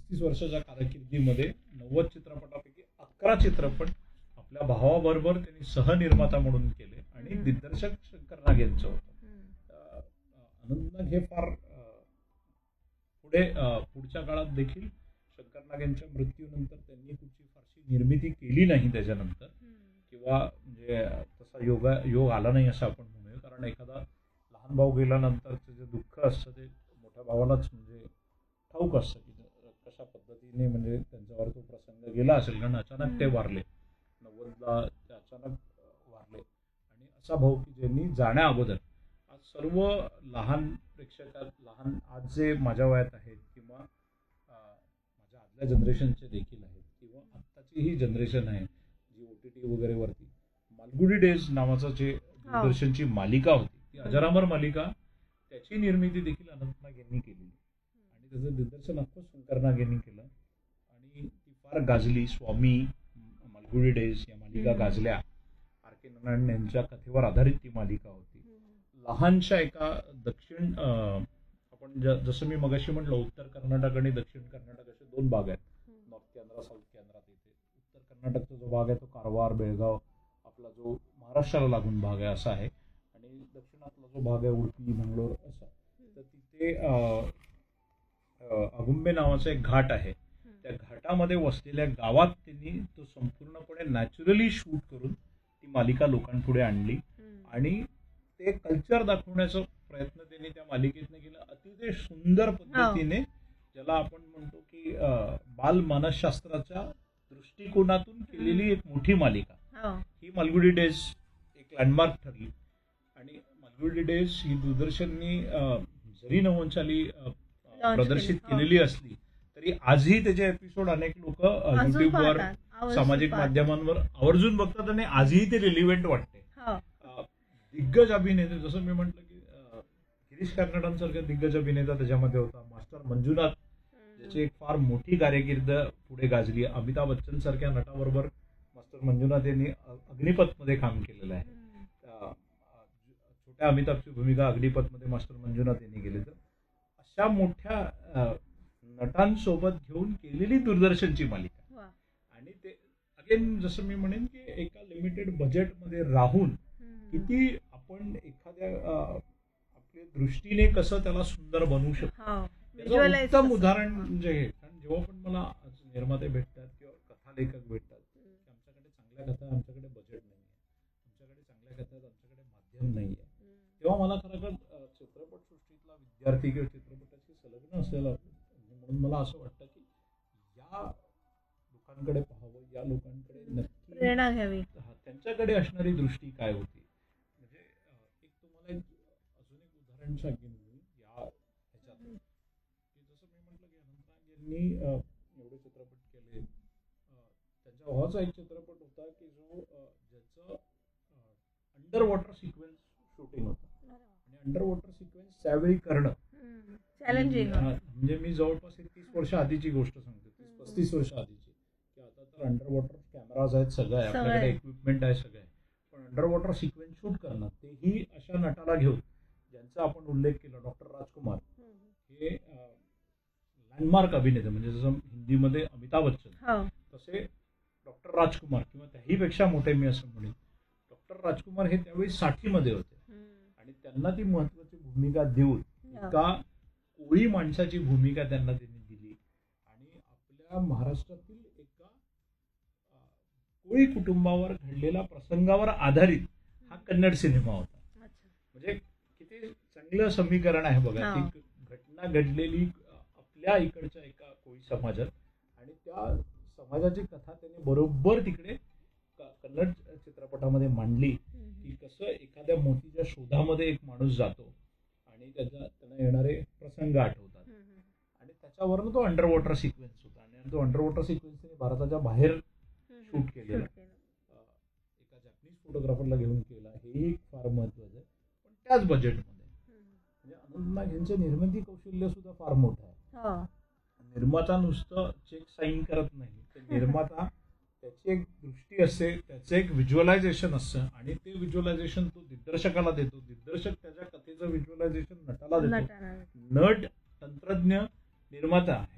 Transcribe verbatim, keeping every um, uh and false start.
पस्तीस वर्षाच्या कारकिर्दीमध्ये नव्वद चित्रपटापैकी अकरा चित्रपट आपल्या भावाबरोबर त्यांनी सहनिर्माता म्हणून केले आणि दिग्दर्शक शंकर नाग यांचं होतं. आनंद नाग हे फार पुढे पुढच्या काळात देखील शंकर नाग यांच्या मृत्यूनंतर त्यांनी कुठची फारशी निर्मिती केली नाही त्याच्यानंतर, किंवा म्हणजे तसा योगा योग आला नाही असं आपण म्हणूया. कारण एखादा लहान भाऊ गेल्यानंतरचं जे दुःख असतं ते मोठ्या भावालाच म्हणजे ठाऊक असतं की कशा पद्धतीने म्हणजे त्यांच्यावर तो प्रसंग गेला असेल. कारण अचानक ते वारले, नव्वदला ते अचानक वारले. आणि असा भाऊ की ज्यांनी जाण्या अगोदर आज सर्व लहान प्रेक्षकात, लहान आज जे माझ्या वयात आहेत किंवा माझ्या आदल्या जनरेशनचे देखील आहेत किंवा आत्ताची ही जनरेशन आहे जी ओ टी टी वगैरे वरती, मालगुडी डेज नावाचं जे दूरदर्शनची मालिका होती, ती अजरामर मालिका, त्याची निर्मिती देखील अनंत नाग यांनी केलेली आणि त्याचं दिग्दर्शन अख्खं शंकर नाग यांनी केलं आणि ती फार गाजली. स्वामी, मालगुडी डेज या मालिका गाजल्या. आर के नारायण यांच्या कथेवर आधारित ती मालिका होती. लहानशा एका दक्षिण आपण जसं मी मगाशी म्हटलं, उत्तर कर्नाटक आणि दक्षिण कर्नाटक असे दोन भाग आहेत. नॉर्थ केंद्रा, साऊथ केंद्रात येते. उत्तर कर्नाटकचा जो भाग आहे तो कारवार, बेळगाव, आपला जो महाराष्ट्राला लागून भाग आहे असा आहे, आणि दक्षिणातला जो भाग आहे उडपी, मंगळूर असा. तर तिथे अगुंबे नावाचा एक घाट आहे. त्या घाटामध्ये वसलेल्या गावात त्यांनी तो संपूर्णपणे नॅचरली शूट करून ती मालिका लोकांपुढे आणली आणि ते कल्चर दाखवण्याचा प्रयत्न त्यांनी त्या मालिकेतनं केला अतिशय सुंदर पद्धतीने, ज्याला आपण म्हणतो की बाल मानसशास्त्राच्या दृष्टिकोनातून केलेली एक मोठी मालिका. ही मालगुडी डेज एक लँडमार्क ठरली आणि मालगुडी डेज ही दूरदर्शननी जरी नवंशाली प्रदर्शित केलेली असली तरी आजही त्याचे एपिसोड अनेक लोक युट्यूबवर, सामाजिक माध्यमांवर आवर्जून बघतात आणि आजही ते रिलिव्हेंट वाटते. दिग्गज अभिनेते, जसं मी म्हटलं की गिरीश कार्नाडांसारखा दिग्गज अभिनेता त्याच्यामध्ये होता. मास्टर मंजुनाथ, ज्याची एक फार मोठी कारकीर्द पुढे गाजली. अमिताभ बच्चन सारख्या नटाबरोबर मास्टर मंजुनाथ यांनी अग्निपथ मध्ये काम केलेलं आहे. छोट्या अमिताभची भूमिका अग्निपथ मध्ये मास्टर मंजुनाथ यांनी केली. तर अशा मोठ्या नटांसोबत घेऊन केलेली दूरदर्शनची मालिका, आणि ते अगेन जसं मी म्हणेन की एका लिमिटेड बजेटमध्ये राहून किती आपण एखाद्या आपल्या दृष्टीने कसं त्याला सुंदर बनवू शकतो, त्याचं उत्तम उदाहरण म्हणजे हे. कारण जेव्हा पण मला निर्माते भेटतात किंवा कथालेखक भेटतात, आमच्याकडे चांगल्या कथा, आमच्याकडे बजेट नाही आहे, आमच्याकडे चांगल्या कथा, आमच्याकडे माध्यम नाही आहे, तेव्हा मला खरं चित्रपट सृष्टीतला विद्यार्थी किंवा चित्रपटाशी संलग्न असलेला, म्हणून मला असं वाटतं की या लोकांकडे पाहावं, या लोकांकडे नक्की प्रेरणा घ्यावी, त्यांच्याकडे असणारी दृष्टी काय होती. म्हणजे एक तुम्हाला एक अजून एक उदाहरण सांगेन मी या ह्याच्यात, की जसं मी म्हटलं की अनंत नाग यांनी एवढे चित्रपट केले. त्यांच्या भावाचा एक चित्रपट होता की जो ज्याचं अंडर वॉटर सिक्वेन्स शूटिंग होतं, आणि अंडर वॉटर सिक्वेन्स त्यावेळी करणं चॅलेंजिंग. म्हणजे मी जवळपास एक तीस वर्ष आधीची गोष्ट सांगते, तीस पस्तीस वर्ष आधीची, की आता तर अंडर वॉटर कॅमेराज आहेत, सगळं आहे आपल्याकडे, इक्विपमेंट आहे, सगळं आहे, पण अंडर वॉटर सिक्वेन्स शूट करणं तेही अशा नटाला घेऊन ज्यांचा आपण उल्लेख केला, डॉक्टर राजकुमार हे लँडमार्क अभिनेते, म्हणजे जसं हिंदीमध्ये अमिताभ बच्चन, तसे डॉक्टर राजकुमार किंवा त्याहीपेक्षा मोठे मी असं म्हणेन. डॉक्टर राजकुमार हे त्यावेळी साठीमध्ये होते आणि त्यांना ती महत्वाची भूमिका देऊन एका कोळी माणसाची भूमिका त्यांना त्यांनी दिली आणि आपल्या महाराष्ट्रातील एका कोळी कुटुंबावर घडलेल्या प्रसंगावर आधारित हा कन्नड सिनेमा होता. म्हणजे किती चांगलं समीकरण आहे बघा, ती घटना घडलेली आपल्या इकडच्या एका कोळी समाजात आणि त्या समाजाची कथा त्यांनी बरोबर तिकडे कन्नड चित्रपटामध्ये मांडली, की कसं एखाद्या मोतीच्या शोधामध्ये एक माणूस जातो आणि त्याच्या त्यांना येणारे प्रसंग आठवतात आणि त्याच्यावरनं तो अंडर वॉटर सिक्वेन्स होता. आणि तो अंडर वॉटर सिक्वेन्स भारताच्या बाहेर शूट केलेला, एका जॅपनीज फोटोग्राफरला घेऊन केला, हेही फार महत्वाचं आहे, पण त्याच बजेटमध्ये. म्हणजे अनंत नाग यांचं निर्मिती कौशल्य सुद्धा फार मोठं आहे. निर्माता नुसतं चेक साईन करत नाही, तर निर्माता त्याची एक दृष्टी असते, त्याचं एक व्हिज्युअलायझेशन असतं आणि ते व्हिज्युअलायझेशन तो दिग्दर्शकाला देतो, दिग्दर्शक त्याच्या कथेचं व्हिज्युअलायझेशन नटाला देतो, नट, तंत्रज्ञ, निर्माता